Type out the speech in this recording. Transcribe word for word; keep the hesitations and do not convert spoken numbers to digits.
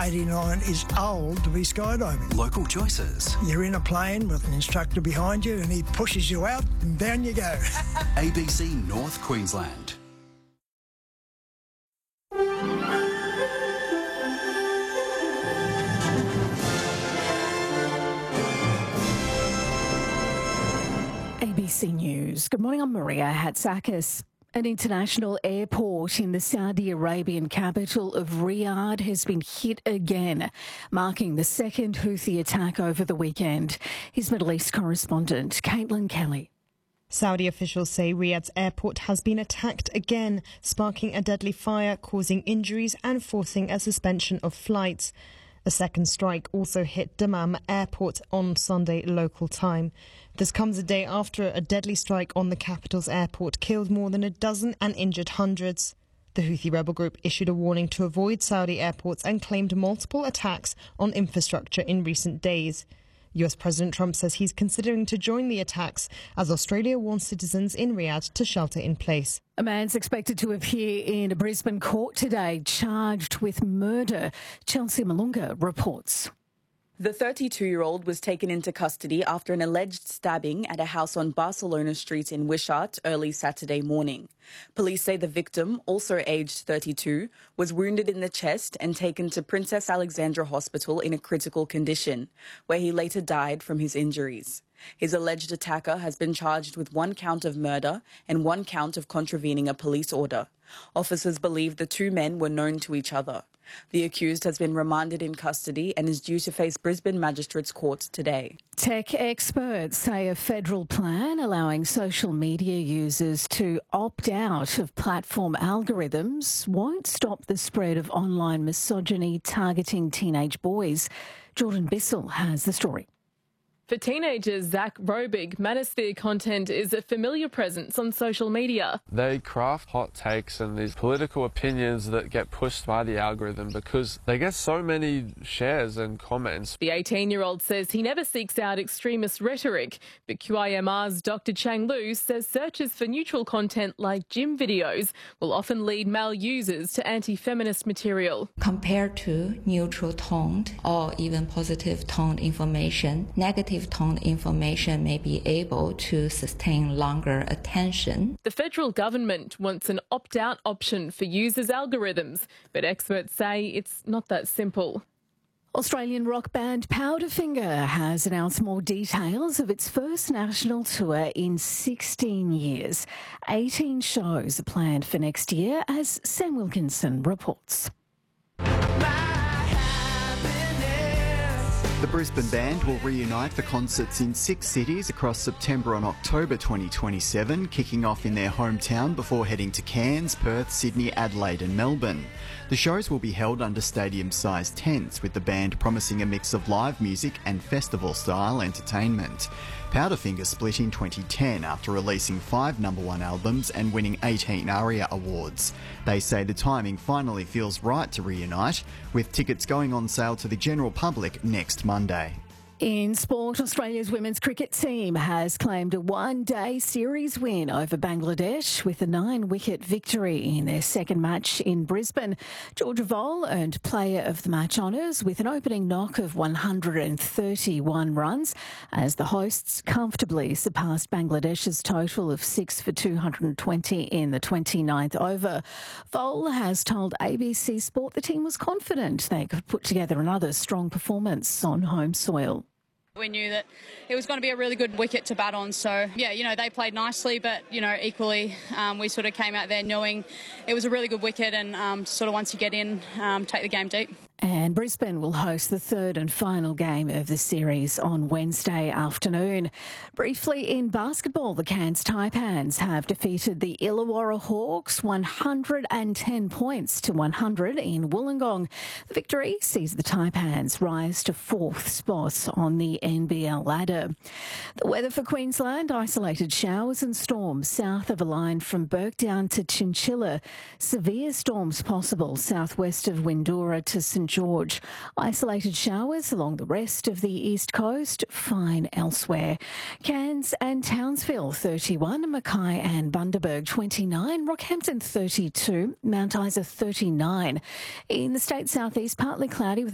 eighty-nine is old to be skydiving. Local choices. You're in a plane with an instructor behind you and he pushes you out and down you go. A B C North Queensland. A B C News. Good morning, I'm Maria Hatzakis. An international airport in the Saudi Arabian capital of Riyadh has been hit again, marking the second Houthi attack over the weekend. His Middle East correspondent, Caitlin Kelly. Saudi officials say Riyadh's airport has been attacked again, sparking a deadly fire, causing injuries and forcing a suspension of flights. A second strike also hit Dammam Airport on Sunday local time. This comes a day after a deadly strike on the capital's airport killed more than a dozen and injured hundreds. The Houthi rebel group issued a warning to avoid Saudi airports and claimed multiple attacks on infrastructure in recent days. U S President Trump says he's considering to join the attacks as Australia warns citizens in Riyadh to shelter in place. A man's expected to appear in a Brisbane court today, charged with murder. Chelsea Malunga reports. The thirty-two-year-old was taken into custody after an alleged stabbing at a house on Barcelona Street in Wishart early Saturday morning. Police say the victim, also aged thirty-two, was wounded in the chest and taken to Princess Alexandra Hospital in a critical condition, where he later died from his injuries. His alleged attacker has been charged with one count of murder and one count of contravening a police order. Officers believe the two men were known to each other. The accused has been remanded in custody and is due to face Brisbane Magistrates Court today. Tech experts say a federal plan allowing social media users to opt out of platform algorithms won't stop the spread of online misogyny targeting teenage boys. Jordan Bissell has the story. For teenagers, Zach Robig, Manosphere content is a familiar presence on social media. They craft hot takes and these political opinions that get pushed by the algorithm because they get so many shares and comments. The eighteen-year-old says he never seeks out extremist rhetoric, but Q I M R's Doctor Chang Lu says searches for neutral content like gym videos will often lead male users to anti-feminist material. Compared to neutral-toned or even positive-toned information, negative toned information may be able to sustain longer attention. The federal government wants an opt-out option for users' algorithms, but experts say it's not that simple. Australian rock band Powderfinger has announced more details of its first national tour in sixteen years. eighteen shows are planned for next year, as Sam Wilkinson reports. The Brisbane Band will reunite for concerts in six cities across September and October twenty twenty-seven, kicking off in their hometown before heading to Cairns, Perth, Sydney, Adelaide and Melbourne. The shows will be held under stadium-sized tents, with the band promising a mix of live music and festival-style entertainment. Powderfinger split in twenty ten after releasing five number one albums and winning eighteen ARIA awards. They say the timing finally feels right to reunite, with tickets going on sale to the general public next Monday. In sport, Australia's women's cricket team has claimed a one-day series win over Bangladesh with a nine-wicket victory in their second match in Brisbane. Georgia Voll earned Player of the Match honours with an opening knock of one hundred thirty-one runs as the hosts comfortably surpassed Bangladesh's total of six for two hundred twenty in the twenty-ninth over. Voll has told A B C Sport the team was confident they could put together another strong performance on home soil. We knew that it was going to be a really good wicket to bat on. So, yeah, you know, they played nicely, but, you know, equally um, we sort of came out there knowing it was a really good wicket and um, sort of once you get in, um, take the game deep. And Brisbane will host the third and final game of the series on Wednesday afternoon. Briefly in basketball, the Cairns Taipans have defeated the Illawarra Hawks one hundred ten points to one hundred in Wollongong. The victory sees the Taipans rise to fourth spot on the N B L ladder. The weather for Queensland: isolated showers and storms south of a line from Burkedown to Chinchilla. Severe storms possible southwest of Windora to St George. Isolated showers along the rest of the east coast, fine elsewhere. Cairns and Townsville thirty-one, Mackay and Bundaberg twenty-nine, Rockhampton thirty-two, Mount Isa thirty-nine. In the state southeast, partly cloudy with